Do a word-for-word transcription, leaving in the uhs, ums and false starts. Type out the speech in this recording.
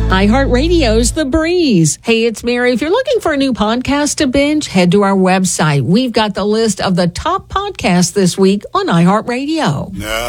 iHeartRadio's The Breeze. Hey, it's Mary. If you're looking for a new podcast to binge, head to our website. We've got the list of the top podcasts this week on iHeartRadio. No.